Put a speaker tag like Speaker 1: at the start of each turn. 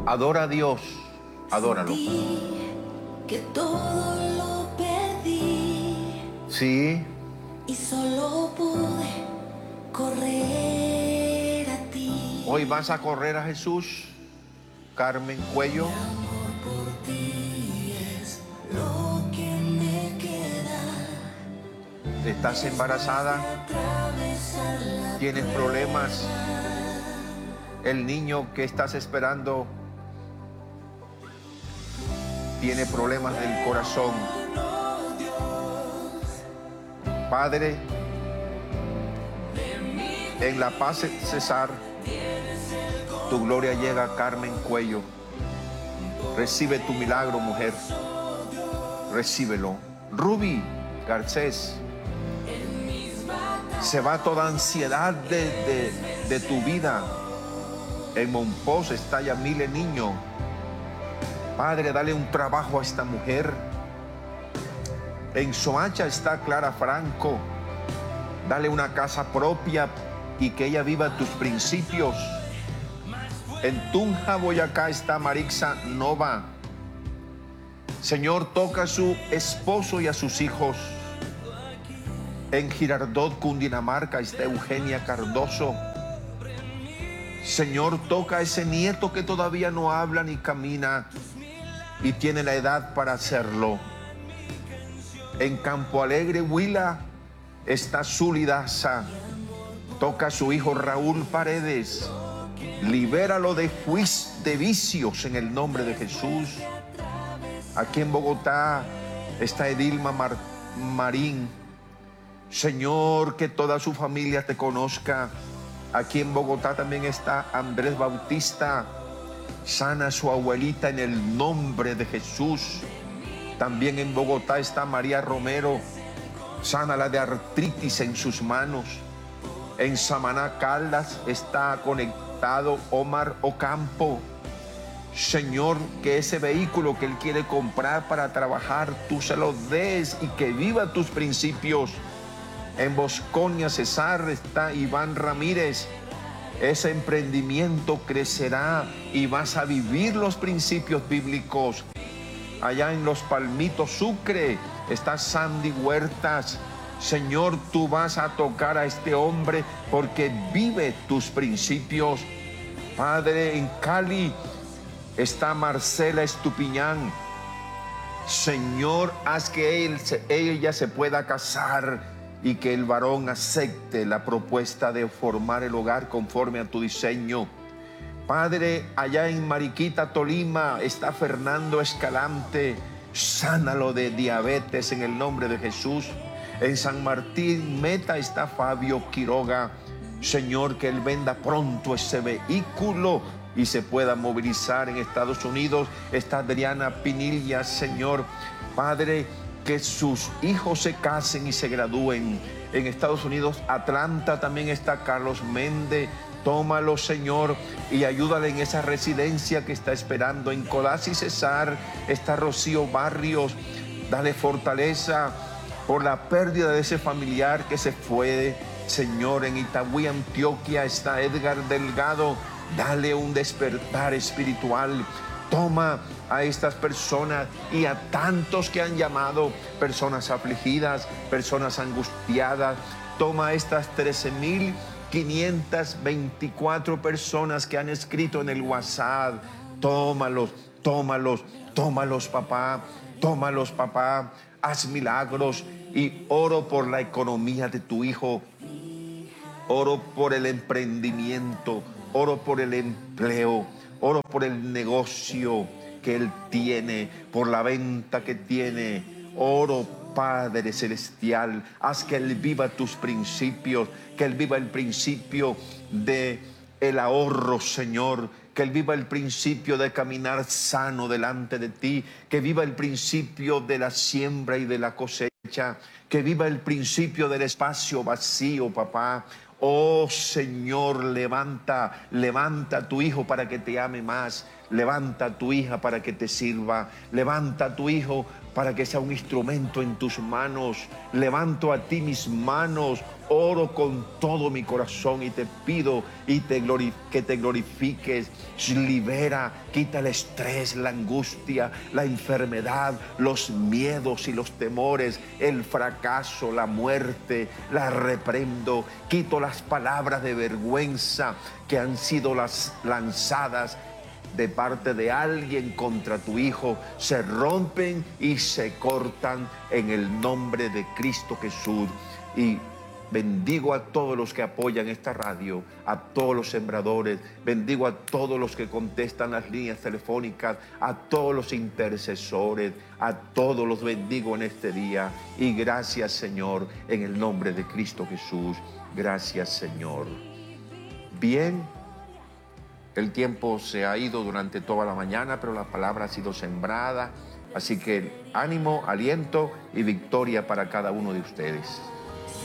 Speaker 1: Adora a Dios, adóralo.
Speaker 2: Que todo lo perdí.
Speaker 1: Sí.
Speaker 2: Y solo pude correr a ti.
Speaker 1: Hoy vas a correr a Jesús, Carmen Cuello.
Speaker 2: Mi amor por ti es lo que me queda.
Speaker 1: Estás embarazada, tienes problemas. El niño que estás esperando tiene problemas del corazón. Padre, en la paz César, tu gloria llega a Carmen Cuello. Recibe tu milagro, mujer. Recíbelo. Ruby Garcés, se va toda ansiedad de tu vida. En Monpós está Yamile Niño. Padre, dale un trabajo a esta mujer. En Soacha está Clara Franco. Dale una casa propia y que ella viva tus principios. En Tunja, Boyacá está Marixa Nova. Señor, toca a su esposo y a sus hijos. En Girardot, Cundinamarca, está Eugenia Cardoso. Señor, toca a ese nieto que todavía no habla ni camina y tiene la edad para hacerlo. En Campo Alegre, Huila, está Zuli Daza. Toca a su hijo Raúl Paredes. Libéralo de vicios en el nombre de Jesús. Aquí en Bogotá está Edilma Marín. Señor, que toda su familia te conozca. Aquí en Bogotá también está Andrés Bautista. Sana a su abuelita en el nombre de Jesús. También en Bogotá está María Romero. Sánala de artritis en sus manos. En Samaná, Caldas, está conectado Omar Ocampo. Señor, que ese vehículo que él quiere comprar para trabajar, tú se lo des y que viva tus principios. En Bosconia, Cesar, está Iván Ramírez. Ese emprendimiento crecerá y vas a vivir los principios bíblicos. Allá en Los Palmitos, Sucre, está Sandy Huertas. Señor, tú vas a tocar a este hombre porque vive tus principios. Padre, en Cali está Marcela Estupiñán. Señor, haz que ella se pueda casar y que el varón acepte la propuesta de formar el hogar conforme a tu diseño. Padre, allá en Mariquita, Tolima, está Fernando Escalante. Sánalo de diabetes en el nombre de Jesús. En San Martín Meta está Fabio Quiroga. Señor, que él venda pronto ese vehículo y se pueda movilizar en Estados Unidos. Está Adriana Pinilla, Señor. Padre, que sus hijos se casen y se gradúen. En Estados Unidos, Atlanta, también está Carlos Méndez. Tómalo, Señor, y ayúdale en esa residencia que está esperando. En Codazzi, Cesar, está Rocío Barrios. Dale fortaleza por la pérdida de ese familiar que se fue. Señor, en Itagüí, Antioquia, está Edgar Delgado. Dale un despertar espiritual. Toma a estas personas y a tantos que han llamado, personas afligidas, personas angustiadas. Toma a estas 13.524 personas que han escrito en el WhatsApp. Tómalos, tómalos, tómalos, papá. Tómalos, papá. Haz milagros y oro por la economía de tu hijo. Oro por el emprendimiento. Oro por el empleo. Oro por el negocio que él tiene, por la venta que tiene. Oro, Padre Celestial, haz que él viva tus principios, que él viva el principio de el ahorro, Señor, que él viva el principio de caminar sano delante de ti, que viva el principio de la siembra y de la cosecha, que viva el principio del espacio vacío, papá. Oh Señor, levanta a tu hijo para que te ame más. Levanta a tu hija para que te sirva. Levanta a tu hijo para que sea un instrumento en tus manos. Levanto a ti mis manos, oro con todo mi corazón y te pido que te glorifiques. Libera, quita el estrés, la angustia, la enfermedad, los miedos y los temores, el fracaso, la muerte. La reprendo, quito las palabras de vergüenza que han sido lanzadas de parte de alguien contra tu hijo, se rompen y se cortan en el nombre de Cristo Jesús. Y bendigo a todos los que apoyan esta radio, a todos los sembradores, bendigo a todos los que contestan las líneas telefónicas, a todos los intercesores, a todos los bendigo en este día. Y gracias, Señor, en el nombre de Cristo Jesús. Gracias, Señor. Bien. El tiempo se ha ido durante toda la mañana, pero la palabra ha sido sembrada. Así que ánimo, aliento y victoria para cada uno de ustedes.